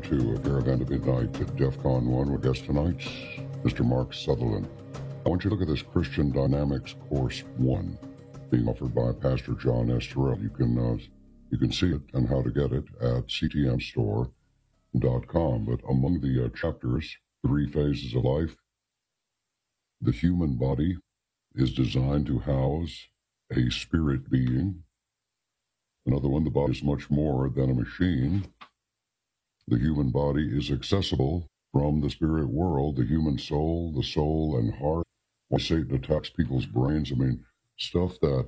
to a Caravan to Midnight at DEF CON 1 with guest tonight, Mr. Mark Sutherland. I want you to look at this Christian Dynamics Course 1 being offered by Pastor John S. Terrell. You can see it and how to get it at ctmstore.com. But among the chapters, 3 phases of life, the human body is designed to house a spirit being. Another one, the body is much more than a machine. The human body is accessible from the spirit world, the human soul, the soul and heart. Why Satan attacks people's brains, stuff that,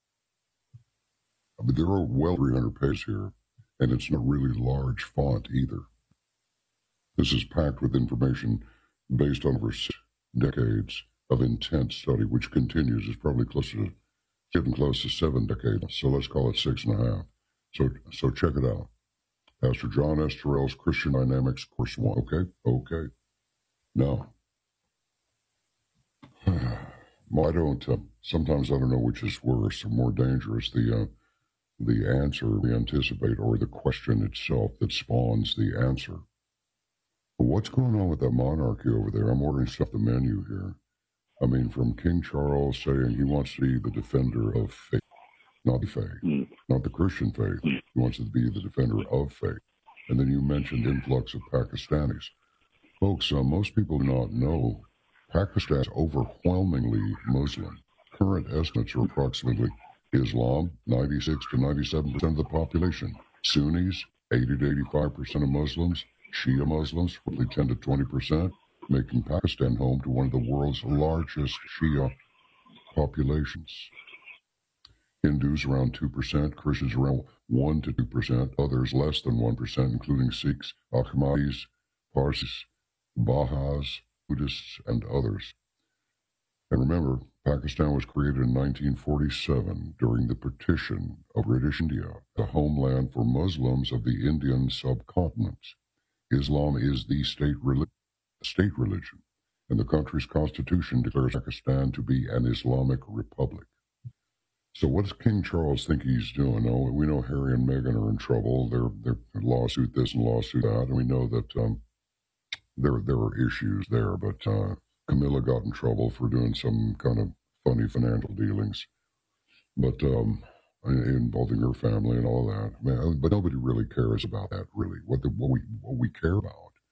there are well 300 pages here, and it's not really large font either. This is packed with information based on over 6 decades of intense study, which continues. It's probably getting close to 7 decades, so let's call it 6.5. So check it out. Pastor John S. Terrell's Christian Dynamics Course 1. Okay. Now, sometimes I don't know which is worse or more dangerous, the answer we anticipate or the question itself that spawns the answer. What's going on with that monarchy over there? I'm ordering stuff the menu here. From King Charles saying he wants to be the defender of faith, not the faith, not the Christian faith. He wants to be the defender of faith. And then you mentioned influx of Pakistanis. Folks, most people do not know Pakistan is overwhelmingly Muslim. Current estimates are approximately Islam, 96 to 97% of the population. Sunnis, 80 to 85% of Muslims. Shia Muslims, roughly 10 to 20%, making Pakistan home to one of the world's largest Shia populations. Hindus around 2%, Christians around 1 to 2%, others less than 1%, including Sikhs, Ahmadis, Parsis, Baha'is, Buddhists, and others. And remember, Pakistan was created in 1947 during the partition of British India, the homeland for Muslims of the Indian subcontinent. Islam is the state religion, and the country's constitution declares Pakistan to be an Islamic republic. So what does King Charles think he's doing? We know Harry and Meghan are in trouble. They're lawsuit this and lawsuit that, and we know that there are issues there. But Camilla got in trouble for doing some kind of funny financial dealings, but involving her family and all that. But nobody really cares about that. Really, what we care about